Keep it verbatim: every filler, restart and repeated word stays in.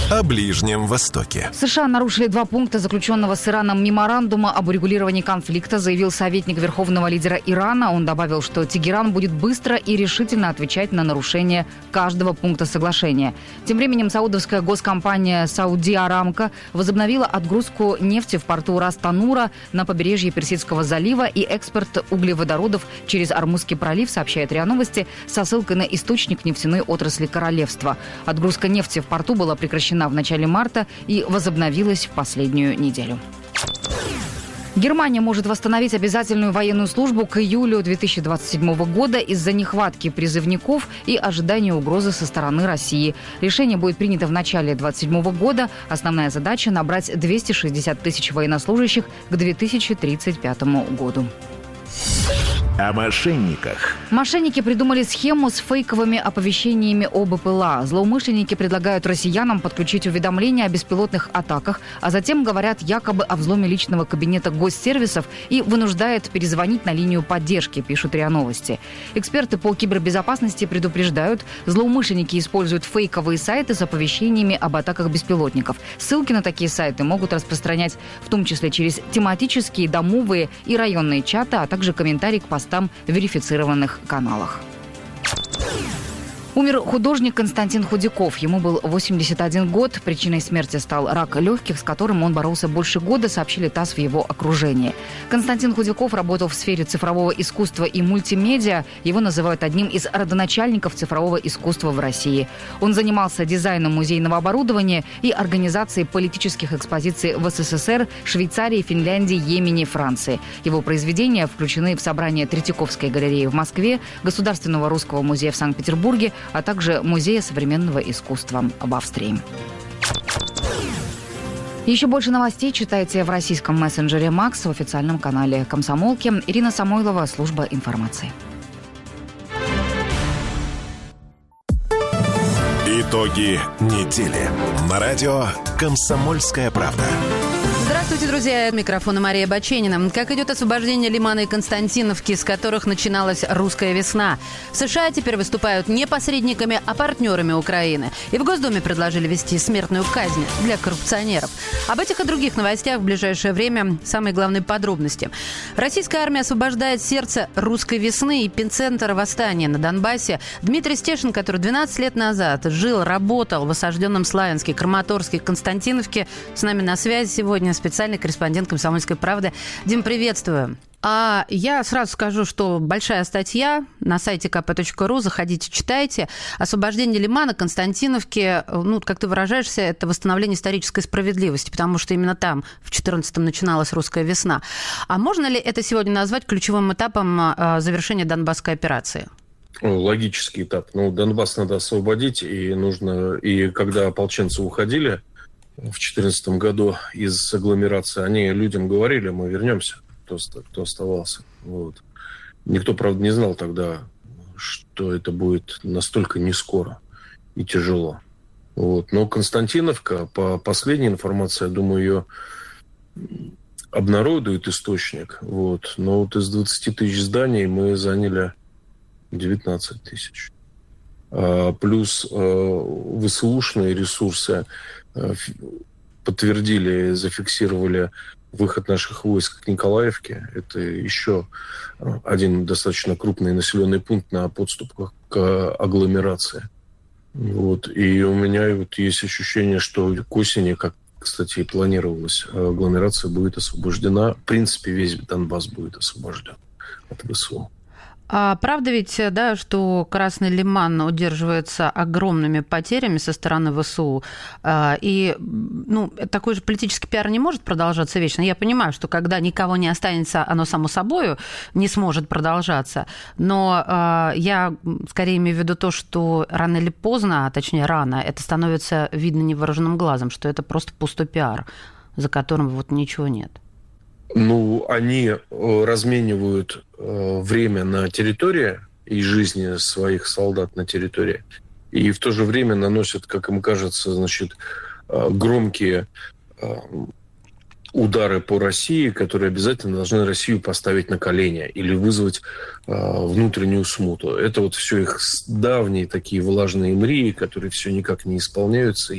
о Ближнем Востоке. США нарушили два пункта заключенного с Ираном меморандума об урегулировании конфликта, заявил советник верховного лидера Ирана. Он добавил, что Тегеран будет быстро и решительно отвечать на нарушение каждого пункта соглашения. Тем временем саудовская госкомпания «Сауди Арамко» возобновила отгрузку нефти в порту Рас-Танура на побережье Персидского залива и экспорт углеводородов через Ормузский пролив, сообщает РИА Новости, со ссылкой на источник нефтяной отрасли королевства. Отгрузка нефти в порту была прекращена в начале марта и возобновилась в последнюю неделю. Германия может восстановить обязательную военную службу к июлю две тысячи двадцать седьмого года из-за нехватки призывников и ожидания угрозы со стороны России. Решение будет принято в начале две тысячи двадцать седьмого года. Основная задача – набрать двести шестьдесят тысяч военнослужащих к две тысячи тридцать пятому году. О мошенниках. Мошенники придумали схему с фейковыми оповещениями о БПЛА. Злоумышленники предлагают россиянам подключить уведомления о беспилотных атаках, а затем говорят якобы о взломе личного кабинета госсервисов и вынуждают перезвонить на линию поддержки, пишут РИА Новости. Эксперты по кибербезопасности предупреждают, злоумышленники используют фейковые сайты с оповещениями об атаках беспилотников. Ссылки на такие сайты могут распространять в том числе через тематические, домовые и районные чаты, а также комментарии к постам в верифицированных каналах. Умер художник Константин Худяков. Ему был восемьдесят один год. Причиной смерти стал рак легких, с которым он боролся больше года, сообщили ТАСС в его окружении. Константин Худяков работал в сфере цифрового искусства и мультимедиа. Его называют одним из родоначальников цифрового искусства в России. Он занимался дизайном музейного оборудования и организацией политических экспозиций в СССР, Швейцарии, Финляндии, Йемене, Франции. Его произведения включены в собрание Третьяковской галереи в Москве, Государственного русского музея в Санкт-Петербурге, а также Музея современного искусства в Австрии. Еще больше новостей читайте в российском мессенджере «Макс» в официальном канале «Комсомолки». Ирина Самойлова, служба информации. Итоги недели. На радио «Комсомольская правда». Здравствуйте, друзья. Микрофон Мария Баченина. Как идет освобождение Лимана и Константиновки, с которых начиналась русская весна? США теперь выступают не посредниками, а партнерами Украины. И в Госдуме предложили ввести смертную казнь для коррупционеров. Об этих и других новостях в ближайшее время самые главные подробности. Российская армия освобождает сердце русской весны и эпицентр восстания на Донбассе. Дмитрий Стешин, который двенадцать лет назад жил, работал в осажденном Славянске, Краматорске, Константиновке, с нами на связи сегодня специальный корреспондент «Комсомольской правды». Дим, приветствую. А я сразу скажу, что большая статья на сайте ка пэ точка ру, заходите, читайте. Освобождение Лимана, Константиновки, ну, как ты выражаешься, это восстановление исторической справедливости, потому что именно там в четырнадцатом начиналась русская весна. А можно ли это сегодня назвать ключевым этапом завершения Донбасской операции? Логический этап. Ну, Донбасс надо освободить, и нужно... И когда ополченцы уходили в две тысячи четырнадцатом году из агломерации, они людям говорили, мы вернемся, кто, кто оставался. Вот. Никто, правда, не знал тогда, что это будет настолько нескоро и тяжело. Вот. Но Константиновка, по последней информации, я думаю, ее обнародует источник. Вот. Но вот из двадцати тысяч зданий мы заняли девятнадцать тысяч. А, плюс а, ВСУшные ресурсы подтвердили, зафиксировали выход наших войск к Николаевке. Это еще один достаточно крупный населенный пункт на подступах к агломерации. Вот. И у меня вот есть ощущение, что к осени, как, кстати, и планировалось, агломерация будет освобождена. В принципе, весь Донбасс будет освобожден от ВСУ. А правда ведь, да, что Красный Лиман удерживается огромными потерями со стороны ВСУ, и ну, такой же политический пиар не может продолжаться вечно. Я понимаю, что когда никого не останется, оно само собой не сможет продолжаться, но я скорее имею в виду то, что рано или поздно, а точнее рано, это становится видно невооруженным глазом, что это просто пустой пиар, за которым вот ничего нет. Ну, они разменивают время на территории и жизни своих солдат на территории, и в то же время наносят, как им кажется, значит, громкие удары по России, которые обязательно должны Россию поставить на колени или вызвать внутреннюю смуту. Это вот все их давние такие влажные мрии, которые все никак не исполняются.